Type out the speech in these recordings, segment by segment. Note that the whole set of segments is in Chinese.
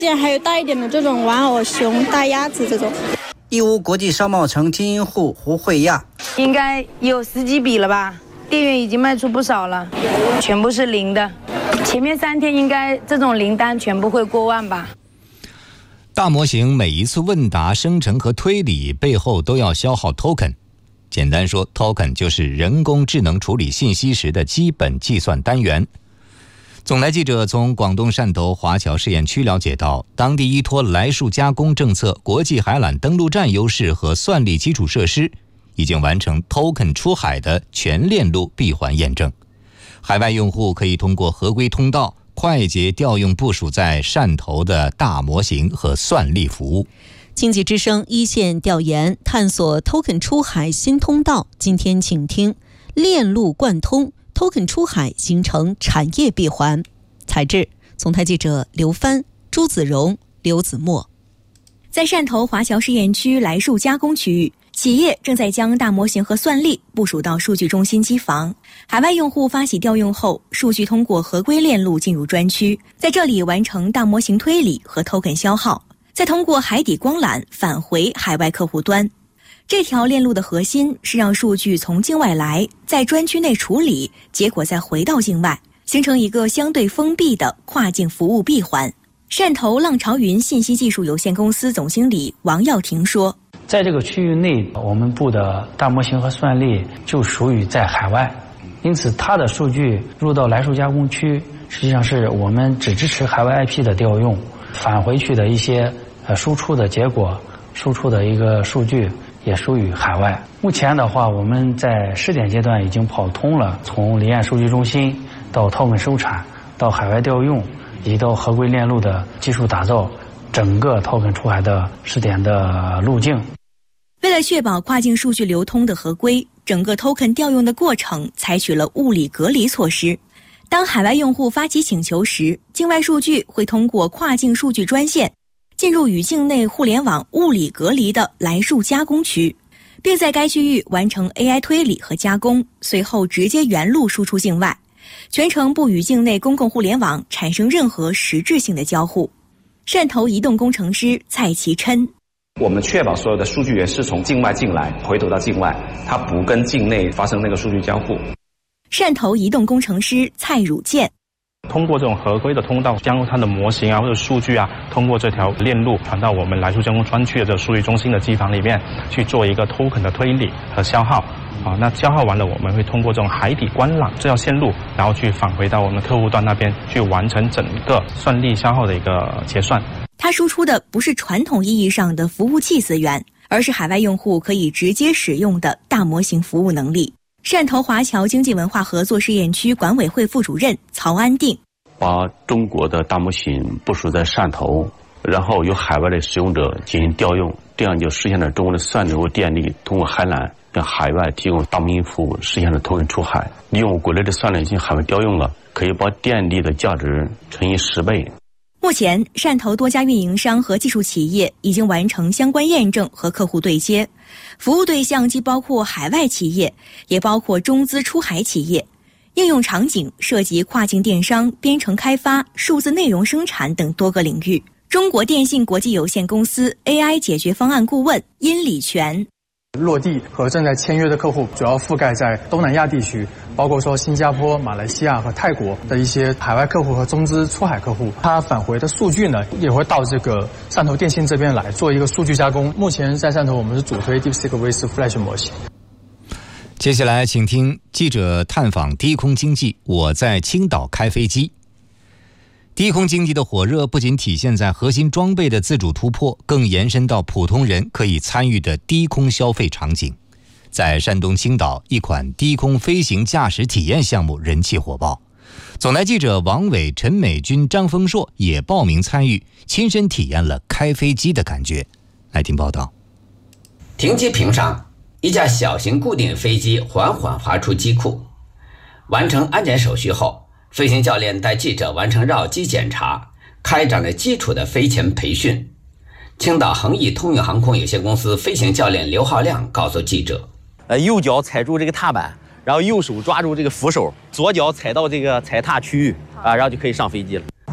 还有大一点的这种玩偶熊、大鸭子这种。 义乌国际商贸城经营户胡慧亚， 应该有10几笔了吧，店员已经卖出不少了，全部是零的。前面3天应该这种零单全部会过万吧。 大模型每一次问答、生成和推理背后都要消耗 token。简单说 ，token 就是人工智能处理信息时的基本计算单元。总台记者从广东汕头华侨试验区了解到，当地依托来数加工政策、国际海缆登陆站优势和算力基础设施，已经完成 token 出海的全链路闭环验证。海外用户可以通过合规通道快捷调用部署在汕头的大模型和算力服务。 经济之声一线调研探索 token 出海新通道，今天请听链路贯通 token 出海形成产业闭环。采制总台记者刘帆、朱子荣、刘子墨。 在汕头华侨试验区来数加工区域，企业正在将大模型和算力部署到数据中心机房，海外用户发起调用后，数据通过合规链路进入专区，在这里完成大模型推理和 token 消耗，再通过海底光缆返回海外客户端。这条链路的核心是让数据从境外来，在专区内处理，结果再回到境外，形成一个相对封闭的跨境服务闭环。汕头浪潮云信息技术有限公司总经理王耀庭说， 在这个区域内，我们部的大模型和算力就属于在海外，因此它的数据入到来数加工区，实际上是我们只支持海外 IP 的调用，返回去的一些输出的结果、输出的一个数据也属于海外。目前的话，我们在试点阶段已经跑通了从离岸数据中心到token收产到海外调用以及到合规链路的技术打造，整个token出海的试点的路径。 为了确保跨境数据流通的合规，整个 token 调用的过程采取了物理隔离措施。当海外用户发起请求时，境外数据会通过跨境数据专线进入与境内互联网物理隔离的来数加工区，并在该区域完成 AI 推理和加工，随后直接原路输出境外，全程不与境内公共互联网产生任何实质性的交互。汕头移动工程师蔡其琛， 我们确保所有的数据源是从境外进来，回头到境外，它不跟境内发生那个数据交互。 汕头移动工程师蔡汝健， 通过这种合规的通道，将它的模型啊或者数据啊，通过这条链路传到我们来数加工专区的这个数据中心的机房里面去做一个 token 的推理和消耗。那消耗完了，我们会通过这种海底光缆这条线路，然后去返回到我们客户端那边，去完成整个算力消耗的一个结算。 它输出的不是传统意义上的服务器资源，而是海外用户可以直接使用的大模型服务能力。汕头华侨经济文化合作试验区管委会副主任曹安定， 把中国的大模型部署在汕头，然后由海外的使用者进行调用，这样就实现了中国的算力和电力通过海缆向海外提供大模型服务，实现了token出海。利用国内的算力进行海外调用了，可以把电力的价值乘以10倍。 目前，汕头多家运营商和技术企业已经完成相关验证和客户对接，服务对象既包括海外企业，也包括中资出海企业。应用场景涉及跨境电商、编程开发、数字内容生产等多个领域。中国电信国际有限公司 AI 解决方案顾问殷礼全， 落地和正在签约的客户主要覆盖在东南亚地区，包括说新加坡、马来西亚和泰国的一些海外客户和中资出海客户。它返回的数据呢，也会到这个汕头电信这边来做一个数据加工。目前在汕头我们是主推 DeepSeek with Flash 模型。 接下来请听记者探访低空经济，我在青岛开飞机。低空经济的火热不仅体现在核心装备的自主突破，更延伸到普通人可以参与的低空消费场景。在山东青岛，一款低空飞行驾驶体验项目人气火爆。总台记者王伟、陈美军、张丰硕也报名参与，亲身体验了开飞机的感觉。来听报道。 停机坪上，一架小型固定飞机缓缓滑出机库，完成安检手续后，飞行教练带记者完成绕机检查，开展了基础的飞前培训。青岛恒逸通运航空有限公司飞行教练刘浩亮告诉记者， 右脚踩住这个踏板，然后右手抓住这个扶手，左脚踩到这个踩踏区域然后就可以上飞机了。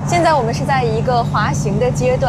现在我们是在一个滑行的阶段。